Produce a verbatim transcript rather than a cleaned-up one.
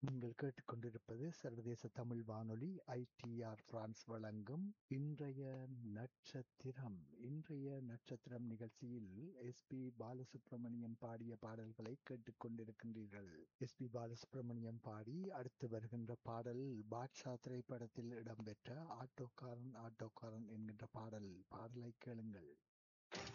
நீங்கள் கேட்டுக்கொண்டிருப்பது சர்வதேச தமிழ் வானொலி ஐ டி ஆர் பிரான்ஸ் வழங்கும் இன்றைய நட்சத்திரம். இன்றைய நட்சத்திரம் நிகழ்ச்சியில் எஸ் பி பாலசுப்ரமணியம் பாடிய பாடல்களை கேட்டுக்கொண்டிருக்கின்றீர்கள். எஸ் பி பாலசுப்ரமணியம் பாடி அடுத்து வருகின்ற பாடல் பாட்ஷா திரைப்படத்தில் இடம்பெற்ற ஆட்டோக்காரன் ஆட்டோக்காரன் என்கின்ற பாடல். பாடலை கேளுங்கள்.